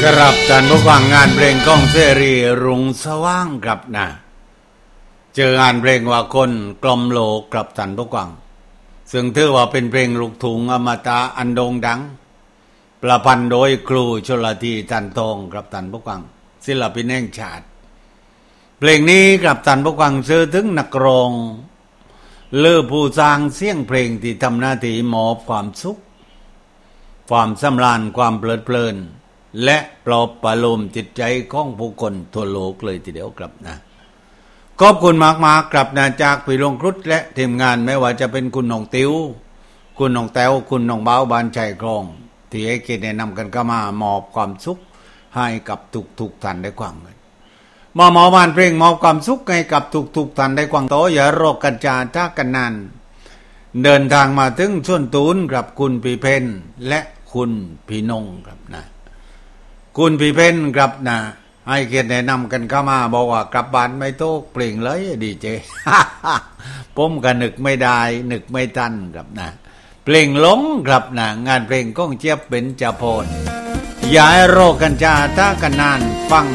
ครับท่านผู้ฟังงานเพลงก้องเสรีรุ่งสว่างครับนะเจองานเพลงว่าคนกลมโลกครับท่านผู้ฟังซึ่งถือว่าเป็นเพลงลูกทุ่งอมตะอันโด่งดังประพันธ์โดยครูชลธีจันทองครับท่านผู้ฟังศิลปินแห่งชาติเพลงนี้ครับท่านผู้ฟังชื่อถึงนักร้องเลือผู้สร้างเสียงเพลงที่ทำหน้าที่มอบความสุขความสำราญความเพลิดเพลินและปลอบประโลมจิตใจของผู้คนทั่วโลกเลยทีเดียวครับนะขอบคุณมากๆครับนะจากพี่ลงครุฑและทีมงานไม่ว่าจะเป็นคุณน้องติ๋วคุณน้องแต้วคุณน้องเบ้าบานชัยครองที่ให้เกียรติแนะนำกันก็มามอบความสุขให้กับทุกท่านได้ฟังกันมอบบ้านเพลงมอบความสุขให้กับทุกท่านได้ฟังโตอย่ารอกันจาท่ากันนานเดินทางมาถึงส่วนตูนกับคุณพี่เพนและคุณพี่นงครับนะคุณพี่เพนครับนะให้เกียรติแนะนำกันเข้ามาบอกว่ากลับบ้านไม่โต๊ะเปล่งเลยดีเจ ผมก็นึกไม่ได้นึกไม่ทันครับนะเพลงหลงครับนะงานเพลงก้องเจี๊ยบเป็นจ่าพรอย่าให้รอกันจาท่ากันนานฟัง